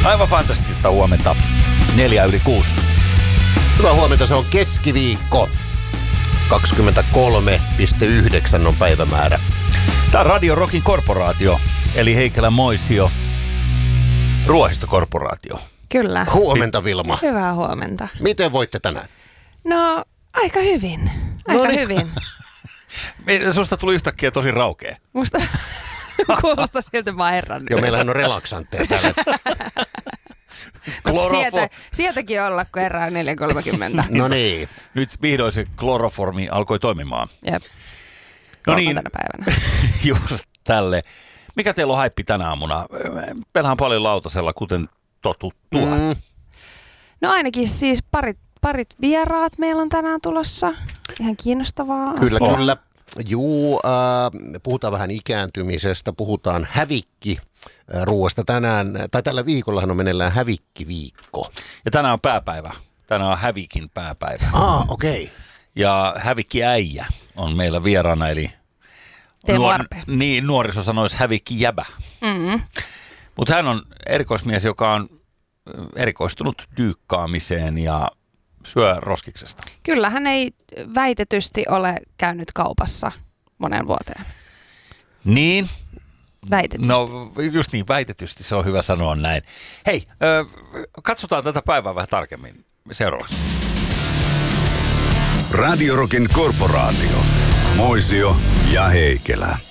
Aivan fantastista huomenta. 4:06. Hyvää huomenta, se on keskiviikko. 23,9 on päivämäärä. Tämä on Radio Rockin korporaatio, eli Heikelän Moisio, Ruohistokorporaatio. Kyllä. Huomenta, Vilma. Hyvää huomenta. Miten voitte tänään? No, aika hyvin. Hyvin. Susta tuli yhtäkkiä tosi raukea. Musta kuulostaa siltä mä herran. Joo, meillähän on relaksantteja täällä. Sieltäkin olla, kun herää 4:30. No niin. Nyt vihdoin se kloroformi alkoi toimimaan. Jep. No niin, päivänä. just tälle. Mikä teillä on haippi tänä aamuna? Meillähän on paljon lautasella, kuten totuttua. No ainakin siis parit vieraat meillä on tänään tulossa. Ihan kiinnostavaa asiaa. Kyllä. Puhutaan vähän ikääntymisestä, puhutaan hävikkiruoasta tänään, tai tällä viikollahan on meneillään hävikkiviikko. Ja tänään on pääpäivä. Tänään on hävikin pääpäivä. Okei. Okay. Ja hävikkiäijä on meillä vieraana, eli nuoriso sanoisi hävikkijäbä. Mm-hmm. Mutta hän on erikoismies, joka on erikoistunut dyykkaamiseen ja syö roskiksesta. Kyllä, hän ei väitetysti ole käynyt kaupassa monen vuoteen. Niin? Väitetysti. No just niin, väitetysti se on hyvä sanoa näin. Hei, katsotaan tätä päivää vähän tarkemmin seuraavaksi. Radio Rockin korporaatio. Moisio ja Heikelä.